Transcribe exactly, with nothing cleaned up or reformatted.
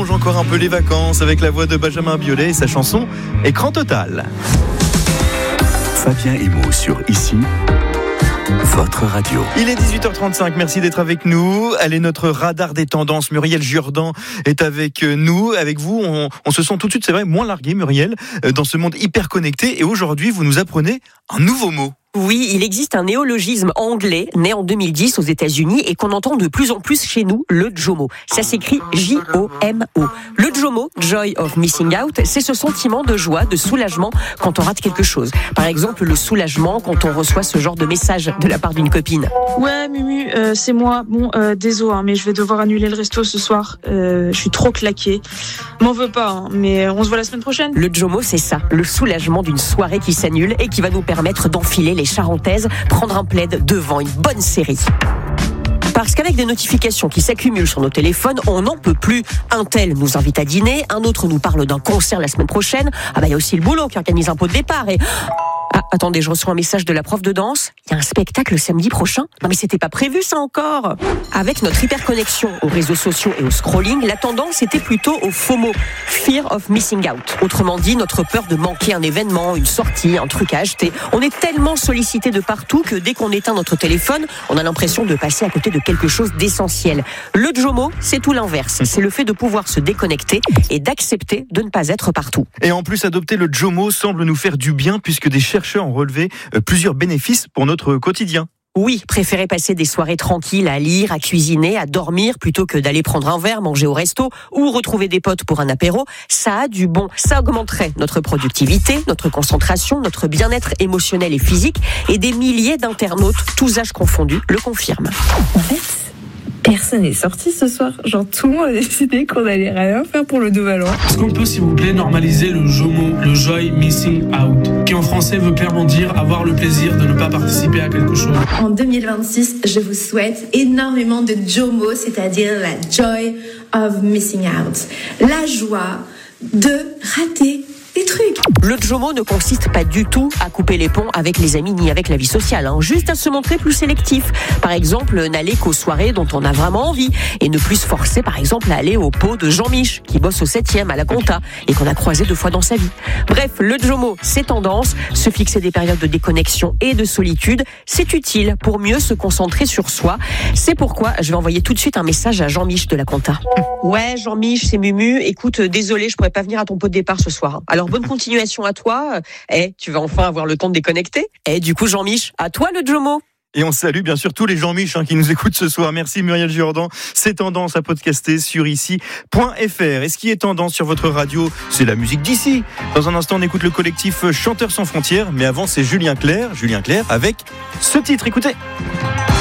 prolonge encore un peu les vacances avec la voix de Benjamin Biolay et sa chanson Écran Total. Fabien Emo sur Ici, votre radio. Il est dix-huit heures trente-cinq, merci d'être avec nous. Elle est notre radar des tendances. Muriel Jourdan est avec nous, avec vous. On, on se sent tout de suite, c'est vrai, moins largué, Muriel, dans ce monde hyper connecté. Et aujourd'hui, vous nous apprenez un nouveau mot. Oui, il existe un néologisme anglais né en deux mille dix aux États-Unis et qu'on entend de plus en plus chez nous, le JOMO. Ça s'écrit J O M O. Le JOMO, Joy of Missing Out, c'est ce sentiment de joie, de soulagement quand on rate quelque chose. Par exemple, le soulagement quand on reçoit ce genre de message de la part d'une copine. Ouais, Mumu, euh, c'est moi. Bon, euh, désolé, hein, mais je vais devoir annuler le resto ce soir. Euh, je suis trop claquée. M'en veux pas, hein, mais on se voit la semaine prochaine. Le JOMO, c'est ça, le soulagement d'une soirée qui s'annule et qui va nous permettre d'enfiler les charentaises, prendre un plaid devant une bonne série. Parce qu'avec des notifications qui s'accumulent sur nos téléphones, on n'en peut plus. Un tel nous invite à dîner, un autre nous parle d'un concert la semaine prochaine. Ah bah il y a aussi le boulot qui organise un pot de départ et... Ah, attendez, je reçois un message de la prof de danse. Il y a un spectacle samedi prochain. Non mais c'était pas prévu ça encore. Avec notre hyperconnexion aux réseaux sociaux et au scrolling, la tendance était plutôt au FOMO, Fear of Missing Out. Autrement dit, notre peur de manquer un événement, une sortie, un truc à acheter. On est tellement sollicité de partout que dès qu'on éteint notre téléphone, on a l'impression de passer à côté de quelque chose d'essentiel. Le JOMO, c'est tout l'inverse. C'est le fait de pouvoir se déconnecter et d'accepter de ne pas être partout. Et en plus, adopter le JOMO semble nous faire du bien puisque des chercheurs ont relevé plusieurs bénéfices pour notre quotidien. Oui, préférer passer des soirées tranquilles à lire, à cuisiner, à dormir plutôt que d'aller prendre un verre, manger au resto ou retrouver des potes pour un apéro, ça a du bon. Ça augmenterait notre productivité, notre concentration, notre bien-être émotionnel et physique et des milliers d'internautes, tous âges confondus, le confirment. En fait, personne n'est sorti ce soir. Genre, tout le monde a décidé qu'on allait rien faire pour le Nouvel An. Est-ce qu'on peut, s'il vous plaît, normaliser le JOMO, le Joy Missing Out, qui en français veut clairement dire avoir le plaisir de ne pas participer à quelque chose. En deux mille vingt-six, je vous souhaite énormément de JOMO, c'est-à-dire la Joy of Missing Out. La joie de rater des trucs. Le JOMO ne consiste pas du tout à couper les ponts avec les amis ni avec la vie sociale, hein. Juste à se montrer plus sélectif. Par exemple, n'aller qu'aux soirées dont on a vraiment envie et ne plus se forcer, par exemple, à aller au pot de Jean-Mich qui bosse au septième à la compta et qu'on a croisé deux fois dans sa vie. Bref, le JOMO, c'est tendance. Se fixer des périodes de déconnexion et de solitude, c'est utile pour mieux se concentrer sur soi. C'est pourquoi je vais envoyer tout de suite un message à Jean-Mich de la compta. Ouais, Jean-Mich, c'est Mumu. Écoute, désolé, je pourrais pas venir à ton pot de départ ce soir. Alors bonne continuation à toi. Eh, tu vas enfin avoir le temps de déconnecter. Eh, du coup, Jean-Mich, à toi le JOMO. Et on salue bien sûr tous les Jean-Mich hein, qui nous écoutent ce soir. Merci Muriel Jourdan. C'est tendance à podcaster sur ici point f r. Et ce qui est tendance sur votre radio, c'est la musique d'ici. Dans un instant, on écoute le collectif Chanteurs sans frontières. Mais avant, c'est Julien Clerc. Julien Clerc avec ce titre. Écoutez.